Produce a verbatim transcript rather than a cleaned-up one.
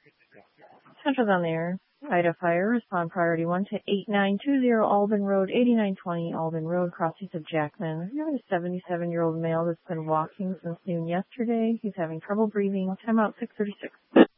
Central's on the air. Ida Fire, respond priority one to eight nine two zero Alban Road, eighty-nine twenty Alban Road, crossings of Jackman. You have a seventy-seven-year-old male that's been walking since noon yesterday. He's having trouble breathing. Timeout six thirty-six.